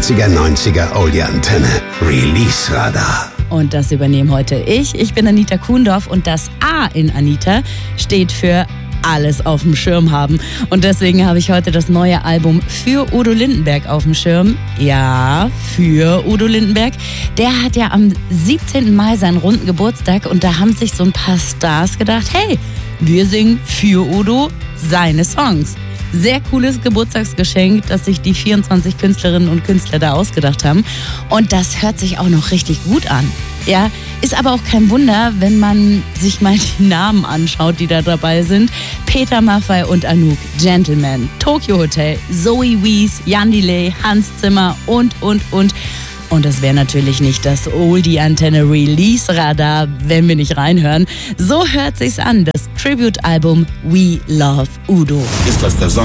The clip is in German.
80er, 90er Oldie-Antenne. Release-Radar. Und das übernehme heute ich. Ich bin Anita Kuhndorf und das A in Anita steht für alles auf dem Schirm haben. Und deswegen habe ich heute das neue Album für Udo Lindenberg auf dem Schirm. Ja, für Udo Lindenberg. Der hat ja am 17. Mai seinen runden Geburtstag und da haben sich so ein paar Stars gedacht, hey, wir singen für Udo seine Songs. Sehr cooles Geburtstagsgeschenk, das sich die 24 Künstlerinnen und Künstler da ausgedacht haben. Und das hört sich auch noch richtig gut an. Ja, ist aber auch kein Wunder, wenn man sich mal die Namen anschaut, die da dabei sind. Peter Maffay und Anouk, Gentleman, Tokyo Hotel, Zoe Wies, Jan Delay, Hans Zimmer und. Und das wäre natürlich nicht das Oldie-Antenne Release-Radar, wenn wir nicht reinhören. So hört sich's an, das Tribute-Album We Love Udo. Ist das der